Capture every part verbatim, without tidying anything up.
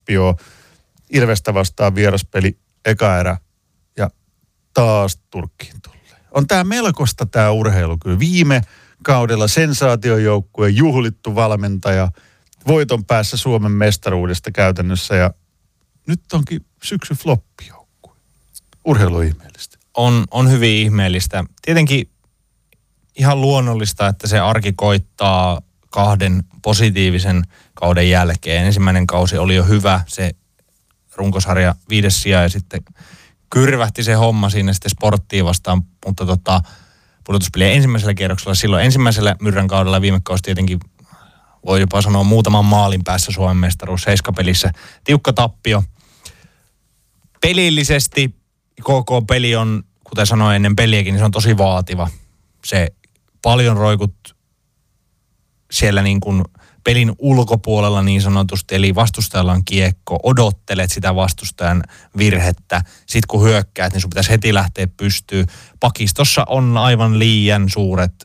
tappio. Ilvestä vastaan vieraspeli eka erä ja taas Turkkiin tulee. On tää melkoista tää urheilu kyllä. Viime kaudella sensaatiojoukkue, juhlittu valmentaja, voiton päässä Suomen mestaruudesta käytännössä ja nyt onkin syksy floppijoukkue. Urheilu on ihmeellistä. On, on hyvin ihmeellistä. Tietenkin ihan luonnollista, että se arki koittaa kahden positiivisen kauden jälkeen. Ensimmäinen kausi oli jo hyvä, se runkosarja viides sija ja sitten kyrvähti se homma siinä sitten Sporttiin vastaan, mutta tota, pudotuspelien ensimmäisellä kierroksella silloin ensimmäisellä Myrrän kaudella viime kausi tietenkin voi jopa sanoa muutaman maalin päässä Suomen mestaruus seiskapelissä. Tiukka tappio. Pelillisesti K K-peli on, kuten sanoin ennen peliäkin, niin se on tosi vaativa. Se paljon roikut siellä niin kuin pelin ulkopuolella niin sanotusti, eli vastustajalla on kiekko, odottelet sitä vastustajan virhettä. Sitten kun hyökkäät, niin sun pitäisi heti lähteä pystyyn. Pakistossa on aivan liian suuret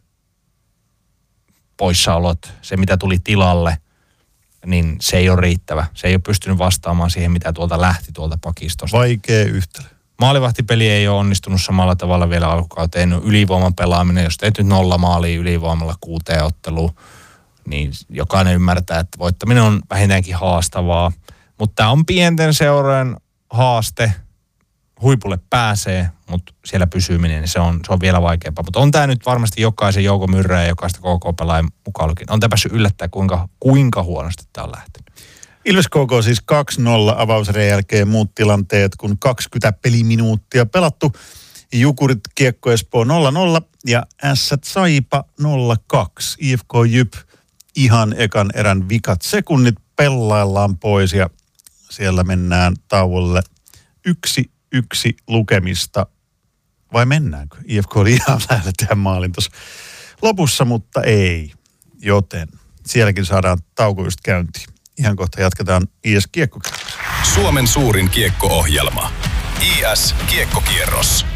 poissaolot. Se, mitä tuli tilalle, niin se ei ole riittävä. Se ei ole pystynyt vastaamaan siihen, mitä tuolta lähti tuolta pakistosta. Vaikea yhtälö. Maalivahtipeli ei ole onnistunut samalla tavalla vielä alkukauteen. Ylivoiman pelaaminen, jos teet nyt nolla maalia ylivoimalla kuuteen otteluun, niin jokainen ymmärtää, että voittaminen on vähintäänkin haastavaa. Mutta tämä on pienten seurojen haaste. Huipulle pääsee, mutta siellä pysyminen, niin se on, se on vielä vaikeampaa. Mutta on tämä nyt varmasti jokaisen Jouko Myrrää ja jokaista K K-pelaajan mukaan lukien. On tämä päässyt yllättää, kuinka, kuinka huonosti tämä on lähtenyt. Ilves K K siis kaksi nolla avausreen jälkeen muut tilanteet, kun kaksikymmentä peliminuuttia pelattu. Jukurit Kiekko Espoo nolla nolla ja Ässät Saipa nolla kaksi. I F K Jyp ihan ekan erän vikat sekunnit pellaillaan pois ja siellä mennään tauolle yksi yksi lukemista. Vai mennäänkö? I F K oli ihan lähellä tehdä maalin tuossa lopussa, mutta ei. Joten sielläkin saadaan tauko just käyntiin. Ihan kohta jatketaan I S Kiekko. Suomen suurin kiekko-ohjelma. I S Kiekkokierros.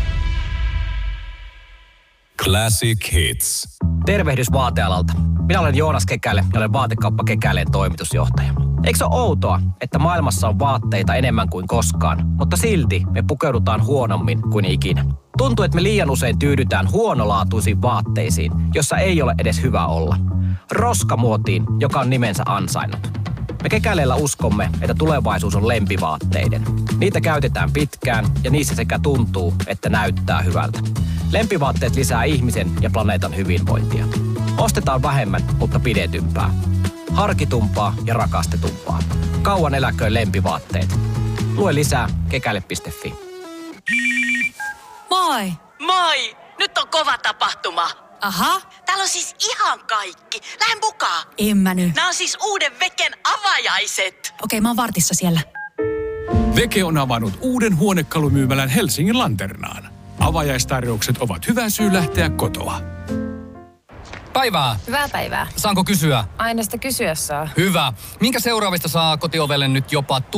Classic Hits. Tervehdys vaatealalta. Minä olen Joonas Kekäle ja olen Vaatekauppa Kekäleen toimitusjohtaja. Eikö se ole outoa, että maailmassa on vaatteita enemmän kuin koskaan, mutta silti me pukeudutaan huonommin kuin ikinä? Tuntuu, että me liian usein tyydytään huonolaatuisiin vaatteisiin, jossa ei ole edes hyvä olla. Roskamuotiin, joka on nimensä ansainnut. Me Kekäleellä uskomme, että tulevaisuus on lempivaatteiden. Niitä käytetään pitkään ja niissä sekä tuntuu, että näyttää hyvältä. Lempivaatteet lisää ihmisen ja planeetan hyvinvointia. Ostetaan vähemmän, mutta pidetympää. Harkitumpaa ja rakastetumpaa. Kauan eläköön lempivaatteet. Lue lisää kekäle piste fi. Moi! Moi! Nyt on kova tapahtuma. Aha. Täällä on siis ihan kaikki. Lähden mukaan. En mä nyt. Nämä on siis uuden Veken avajaiset. Okei, mä oon vartissa siellä. Veke on avannut uuden huonekalumyymälän Helsingin Lanternaan. Avajaistarjoukset ovat hyvä syy lähteä kotoa. Päivää. Hyvää päivää. Saanko kysyä? Aina sitä kysyä saa. Hyvä. Minkä seuraavista saa kotiovelle nyt jopa